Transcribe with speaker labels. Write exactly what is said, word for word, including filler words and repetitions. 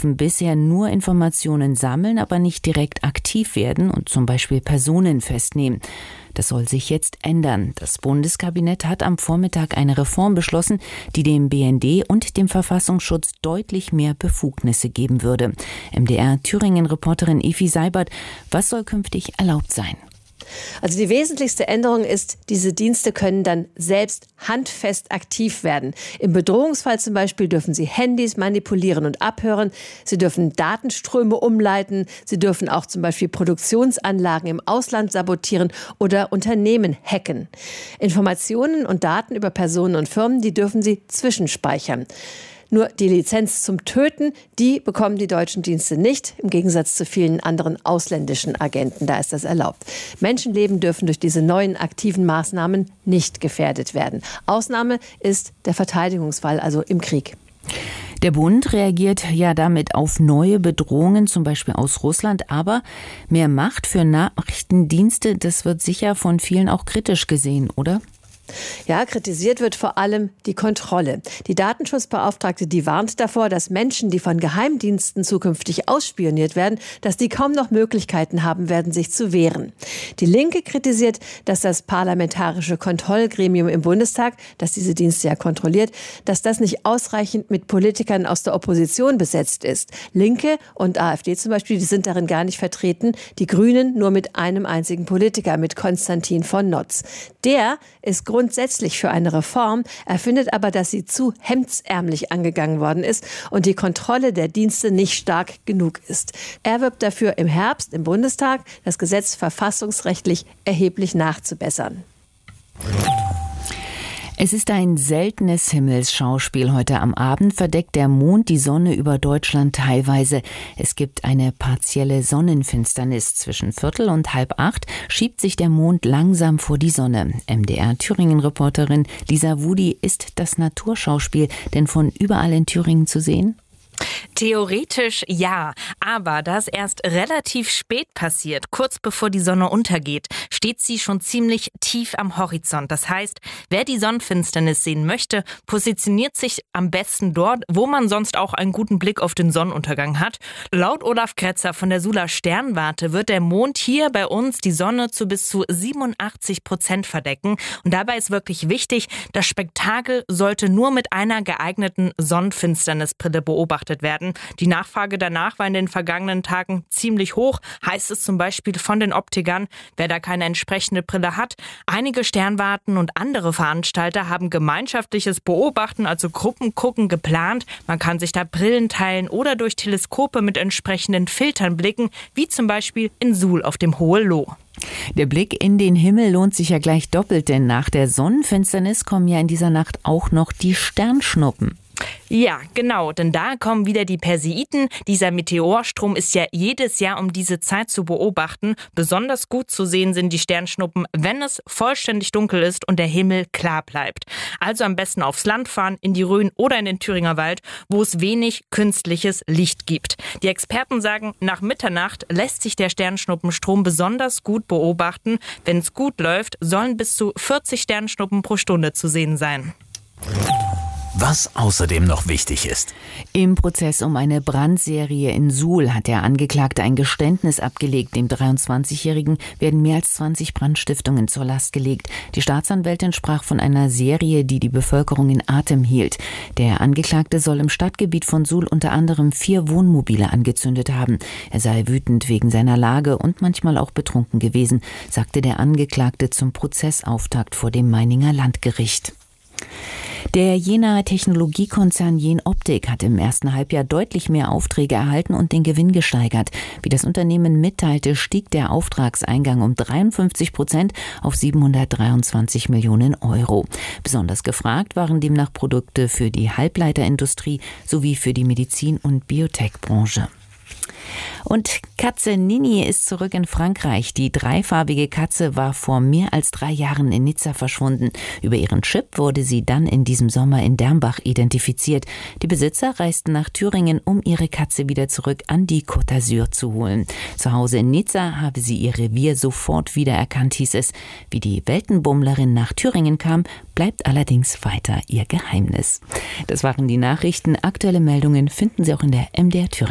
Speaker 1: dürfen bisher nur Informationen sammeln, aber nicht direkt aktiv werden und zum Beispiel Personen festnehmen. Das soll sich jetzt ändern. Das Bundeskabinett hat am Vormittag eine Reform beschlossen, die dem B N D und dem Verfassungsschutz deutlich mehr Befugnisse geben würde. M D R-Thüringen-Reporterin Evi Seibert, was soll künftig erlaubt sein?
Speaker 2: Also die wesentlichste Änderung ist, diese Dienste können dann selbst handfest aktiv werden. Im Bedrohungsfall zum Beispiel dürfen sie Handys manipulieren und abhören. Sie dürfen Datenströme umleiten. Sie dürfen auch zum Beispiel Produktionsanlagen im Ausland sabotieren oder Unternehmen hacken. Informationen und Daten über Personen und Firmen, die dürfen sie zwischenspeichern. Nur die Lizenz zum Töten, die bekommen die deutschen Dienste nicht, im Gegensatz zu vielen anderen ausländischen Agenten. Da ist das erlaubt. Menschenleben dürfen durch diese neuen aktiven Maßnahmen nicht gefährdet werden. Ausnahme ist der Verteidigungsfall, also im Krieg.
Speaker 1: Der Bund reagiert ja damit auf neue Bedrohungen, zum Beispiel aus Russland. Aber mehr Macht für Nachrichtendienste, das wird sicher von vielen auch kritisch gesehen, oder?
Speaker 2: Ja, kritisiert wird vor allem die Kontrolle. Die Datenschutzbeauftragte, die warnt davor, dass Menschen, die von Geheimdiensten zukünftig ausspioniert werden, dass die kaum noch Möglichkeiten haben werden, sich zu wehren. Die Linke kritisiert, dass das parlamentarische Kontrollgremium im Bundestag, das diese Dienste ja kontrolliert, dass das nicht ausreichend mit Politikern aus der Opposition besetzt ist. Linke und AfD zum Beispiel, die sind darin gar nicht vertreten. Die Grünen nur mit einem einzigen Politiker, mit Konstantin von Notz. Der ist grundsätzlich für eine Reform. Er findet aber, dass sie zu hemdsärmlich angegangen worden ist und die Kontrolle der Dienste nicht stark genug ist. Er wirbt dafür, im Herbst im Bundestag das Gesetz verfassungsrechtlich erheblich nachzubessern.
Speaker 1: Es ist ein seltenes Himmelsschauspiel. Heute am Abend verdeckt der Mond die Sonne über Deutschland teilweise. Es gibt eine partielle Sonnenfinsternis. Zwischen Viertel und halb acht schiebt sich der Mond langsam vor die Sonne. M D R-Thüringen-Reporterin Lisa Wudi, ist das Naturschauspiel denn von überall in Thüringen zu sehen?
Speaker 3: Theoretisch ja, aber da es erst relativ spät passiert, kurz bevor die Sonne untergeht, steht sie schon ziemlich tief am Horizont. Das heißt, wer die Sonnenfinsternis sehen möchte, positioniert sich am besten dort, wo man sonst auch einen guten Blick auf den Sonnenuntergang hat. Laut Olaf Kretzer von der Sula Sternwarte wird der Mond hier bei uns die Sonne zu bis zu siebenundachtzig Prozent verdecken. Und dabei ist wirklich wichtig, das Spektakel sollte nur mit einer geeigneten Sonnenfinsternisbrille beobachtet werden. Die Nachfrage danach war in den vergangenen Tagen ziemlich hoch, heißt es zum Beispiel von den Optikern, wer da keine entsprechende Brille hat. Einige Sternwarten und andere Veranstalter haben gemeinschaftliches Beobachten, also Gruppengucken, geplant. Man kann sich da Brillen teilen oder durch Teleskope mit entsprechenden Filtern blicken, wie zum Beispiel in Suhl auf dem Hohe-Loh.
Speaker 1: Der Blick in den Himmel lohnt sich ja gleich doppelt, denn nach der Sonnenfinsternis kommen ja in dieser Nacht auch noch die Sternschnuppen.
Speaker 3: Ja, genau, denn da kommen wieder die Perseiden. Dieser Meteorstrom ist ja jedes Jahr um diese Zeit zu beobachten. Besonders gut zu sehen sind die Sternschnuppen, wenn es vollständig dunkel ist und der Himmel klar bleibt. Also am besten aufs Land fahren, in die Rhön oder in den Thüringer Wald, wo es wenig künstliches Licht gibt. Die Experten sagen, nach Mitternacht lässt sich der Sternschnuppenstrom besonders gut beobachten. Wenn es gut läuft, sollen bis zu vierzig Sternschnuppen pro Stunde zu sehen sein.
Speaker 4: Was außerdem noch wichtig ist.
Speaker 1: Im Prozess um eine Brandserie in Suhl hat der Angeklagte ein Geständnis abgelegt. Dem dreiundzwanzigjährigen werden mehr als zwanzig Brandstiftungen zur Last gelegt. Die Staatsanwältin sprach von einer Serie, die die Bevölkerung in Atem hielt. Der Angeklagte soll im Stadtgebiet von Suhl unter anderem vier Wohnmobile angezündet haben. Er sei wütend wegen seiner Lage und manchmal auch betrunken gewesen, sagte der Angeklagte zum Prozessauftakt vor dem Meininger Landgericht. Der Jenaer Technologiekonzern Jenoptik hat im ersten Halbjahr deutlich mehr Aufträge erhalten und den Gewinn gesteigert. Wie das Unternehmen mitteilte, stieg der Auftragseingang um dreiundfünfzig Prozent auf siebenhundertdreiundzwanzig Millionen Euro. Besonders gefragt waren demnach Produkte für die Halbleiterindustrie sowie für die Medizin- und Biotech-Branche. Und Katze Nini ist zurück in Frankreich. Die dreifarbige Katze war vor mehr als drei Jahren in Nizza verschwunden. Über ihren Chip wurde sie dann in diesem Sommer in Dermbach identifiziert. Die Besitzer reisten nach Thüringen, um ihre Katze wieder zurück an die Côte d'Azur zu holen. Zu Hause in Nizza habe sie ihr Revier sofort wiedererkannt, hieß es. Wie die Weltenbummlerin nach Thüringen kam, bleibt allerdings weiter ihr Geheimnis. Das waren die Nachrichten. Aktuelle Meldungen finden Sie auch in der M D R Thüringen.